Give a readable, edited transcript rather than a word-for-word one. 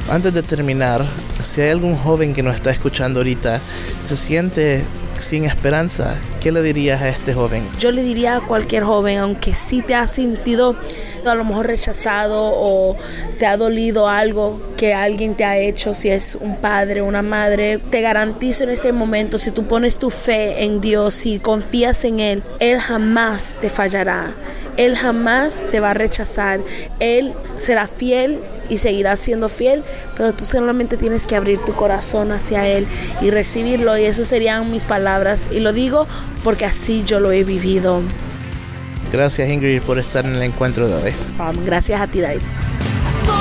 Antes de terminar, si hay algún joven que nos está escuchando ahorita, se siente sin esperanza, ¿qué le dirías a este joven? Yo le diría a cualquier joven, aunque sí te has sentido a lo mejor rechazado o te ha dolido algo que alguien te ha hecho, si es un padre, una madre, te garantizo en este momento, si tú pones tu fe en Dios, si confías en Él, Él jamás te fallará. Él jamás te va a rechazar. Él será fiel y seguirá siendo fiel, pero tú solamente tienes que abrir tu corazón hacia Él y recibirlo, y eso serían mis palabras, y lo digo porque así yo lo he vivido. Gracias, Ingrid, por estar en el encuentro de hoy. Gracias a ti, David.